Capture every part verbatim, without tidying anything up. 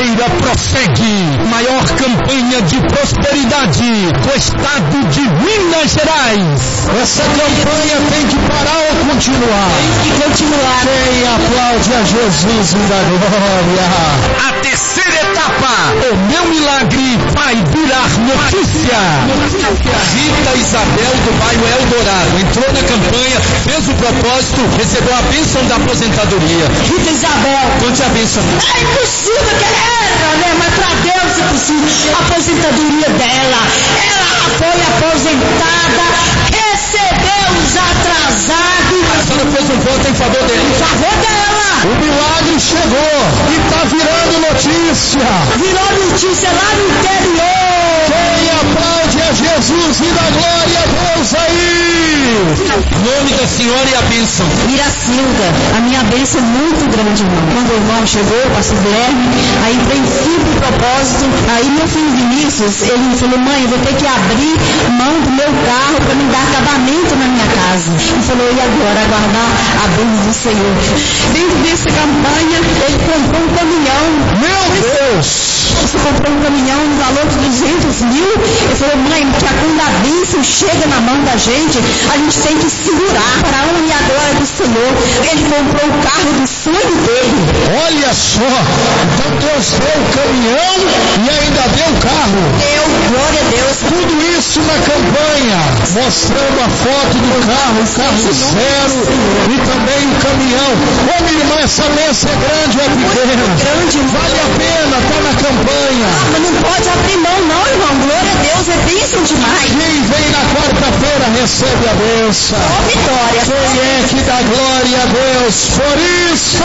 brasileira prossegue. Maior campanha de prosperidade do estado de Minas Gerais. Essa campanha tem que parar ou continuar? Tem que continuar. Quem aplaude a Jesus e da glória? A terceira etapa. O meu milagre vai virar notícia. Rita Isabel do bairro Eldorado entrou na campanha, fez o propósito, recebeu a bênção da aposentadoria. Rita Isabel, conte a bênção. É impossível que ela erra, né? Mas para Deus é possível. A aposentadoria dela, ela foi aposentada, recebeu os atrasados. A senhora fez um voto em favor dele. Em favor dela. O milagre chegou e está virando notícia. Virou notícia lá no interior. Quem aplaude a Jesus e dá glória a Deus aí. Nome da senhora e a bênção. Miracilda, a minha bênção é muito grande, irmão. Quando o irmão chegou, o pastor Guilherme, aí entrei em firme propósito. Aí meu filho Vinícius, ele me falou: mãe, eu vou ter que abrir mão do meu carro para me dar acabamento na minha casa. Ele falou: e agora? Aguardar a bênção do Senhor. Dentro dessa campanha, ele comprou um caminhão. Meu Deus! Você comprou um caminhão no valor de duzentos mil? Ele falou: mãe, que quando a bênção chega na mão da gente, a gente tem que segurar para a honra e a glória do Senhor. Ele comprou o carro do sonho dele. Olha só, então Deus deu o caminhão e ainda deu o carro. Deu, glória a Deus. Tudo isso na campanha, mostrando a foto do carro, o carro zero e também o caminhão. Ô minha irmã, essa bênção é grande ou é pequena? Grande, vale a pena, está na campanha. Ah, mas não pode abrir mão não, irmão. Glória a Deus, é bênção demais. Quem vem na quarta-feira recebe a bênção. Ó, vitória. Quem é que dá glória a Deus por isso?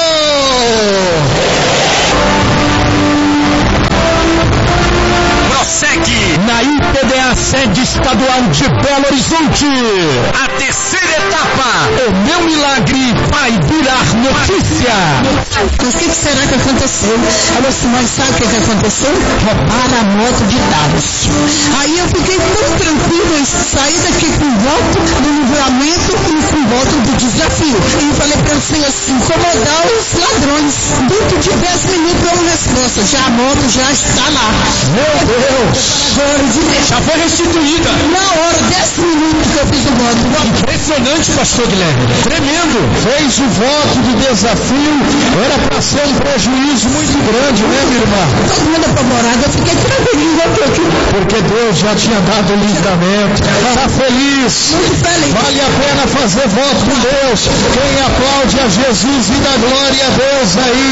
Prossegue na I P D A sede estadual de Belo Horizonte. A terceira etapa. O meu milagre vai virar notícia. Mas o que, que será que aconteceu? A Simone, sabe o que, que aconteceu? Roubaram a moto de dados. Aí eu fiquei tão tranquilo, eu saí daqui com voto do livramento e com voto do desafio. E eu falei para você assim, incomodar os ladrões. Dentro de dez minutos é uma resposta. Já a moto já está lá. Meu Deus! Já foi restituída. Na hora, dez minutos que eu fiz o voto. Impressionante, pastor Guilherme. Tremendo. Fez o voto de desafio. Era para ser um prejuízo muito grande, né, minha irmã? Todo mundo apavorado. Eu fiquei tranquilo aqui. Porque Deus já tinha dado o livramento. Está feliz. Muito feliz. Vale a pena fazer voto com Deus. Quem aplaude a Jesus e dá glória a Deus aí.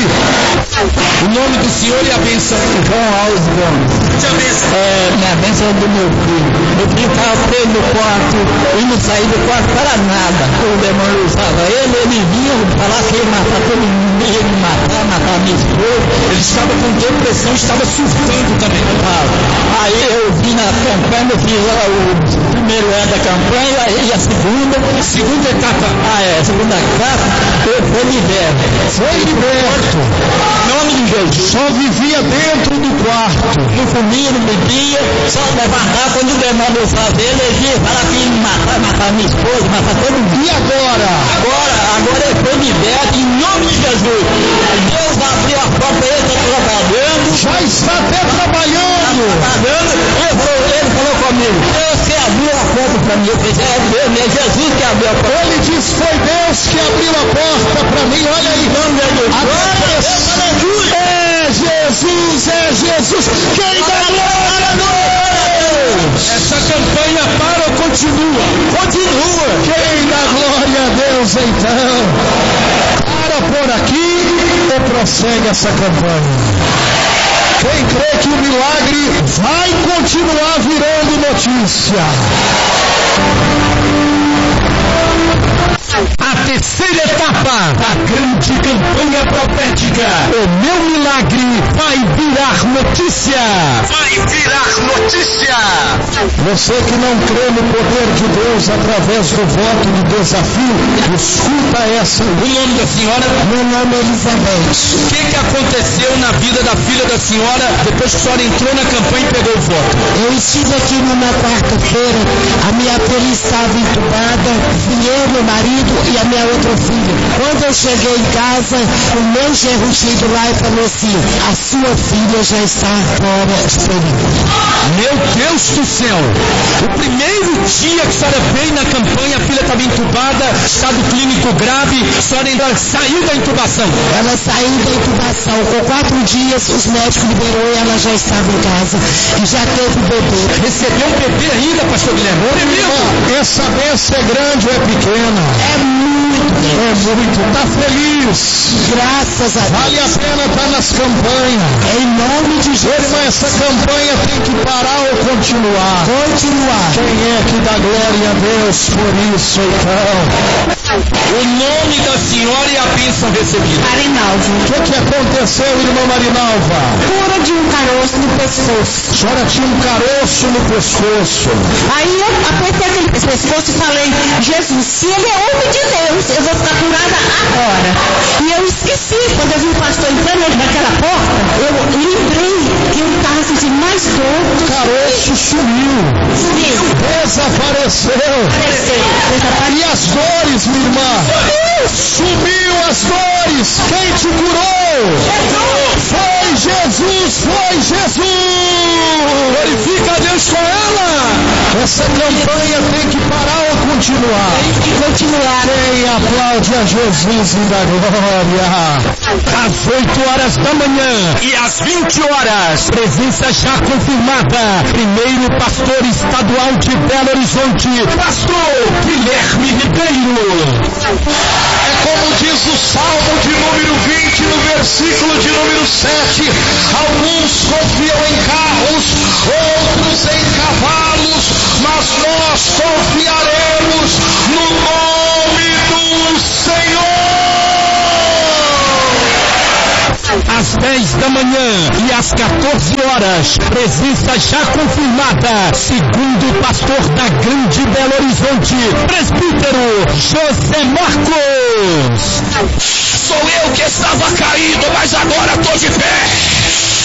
O nome do Senhor e a bênção. João Alves Gomes. É, minha bênção é do meu filho. Meu filho estava preso no quarto e não saía do quarto para nada. O demônio usava ele, ele vinha falar que ia matar todo mundo, ia me matar, matar minha esposa. Ele estava com depressão, estava surtando também. Ah, aí eu vim na campanha, eu fiz o primeiro ano da campanha e a segunda. Segunda etapa. Ah, é, a segunda etapa, eu fui liberto. Foi liberto. Em nome de Jesus. Só vivia dentro do quarto. Não comia, não bebia, só levantar quando o demônio usava ele, ele ia falar que ia me matar, matar minha esposa, matar todo mundo. E agora? Agora, agora ele foi liberto em nome de Jesus. Deus abriu a porta, ele está trabalhando. Já está até trabalhando. Está trabalhando. Ele falou, ele falou comigo, Deus que abriu a porta para mim. Eu falei, é Deus, é Jesus que abriu a porta. Ele disse, foi Deus que abriu a porta para mim. Olha aí. É Jesus, é Jesus. Quem dá glória a Deus? Essa campanha para ou continua? Continua. Quem dá glória a Deus então? Para por aqui ou prossegue essa campanha? Quem crê que o milagre vai continuar virando notícia? A terceira etapa da grande campanha profética. O meu milagre vai virar notícia. Vai virar notícia. Você que não crê no poder de Deus através do voto de desafio, escuta essa. O nome da senhora? Meu nome é Elizabeth. O que, que aconteceu na vida da filha da senhora depois que a senhora entrou na campanha e pegou o voto? Eu estive aqui numa quarta-feira, a minha filha estava entubada, e eu, meu marido e a minha outra filha. Quando eu cheguei em casa, o meu genro chegou lá e falou assim, a sua filha já está fora de período. Meu Deus do céu! O primeiro dia que a senhora veio na campanha, a filha estava entubada, estado clínico grave, a senhora ainda saiu da intubação. Ela saiu da intubação, com quatro dias os médicos liberou e ela já estava em casa e já teve bebê. Recebeu um bebê ainda, pastor Guilherme? É mesmo? Essa bênção é grande ou é pequena? É muito. É muito. Está feliz? Graças a Deus. Vale a pena estar nas campanhas. Em nome de Jesus. Irmã, essa campanha tem que parar ou continuar? Continuar. Quem é que dá glória a Deus por isso, então? O nome da senhora e a bênção recebida. Marinalva. O que, que aconteceu, irmã Marinalva? Cura de um caroço no pescoço. A senhora tinha um caroço no pescoço. Aí eu apertei aquele pescoço e falei, Jesus, se ele é homem de Deus, eu vou ficar curada agora. E eu esqueci, quando eu vi o pastor entrando naquela porta, eu lembrei que eu estava sentindo mais dor. O caroço sumiu. Sumiu. Desapareceu. Apareceu. Desapareceu. E as dores, minha irmã? Sumiu as dores. Quem te curou? Jesus. Foi Jesus, foi Jesus. Glorifica a Deus com ela. Essa campanha tem que parar ou continuar? Tem que continuar. Quem aplaude a Jesus e dá glória? Às oito horas da manhã e às vinte horas, presença já confirmada. Primeiro pastor estadual de Belo Horizonte, pastor Guilherme Ribeiro. É como diz o Salmo de número vinte, no versículo de número sete. Alguns confiam em carros, outros em cavalos, mas nós confiaremos no nome do Senhor. Às dez da manhã e às quatorze horas, presença já confirmada, segundo o pastor da Grande Belo Horizonte, presbítero José Marcos. Sou eu que estava caído, mas agora estou de pé.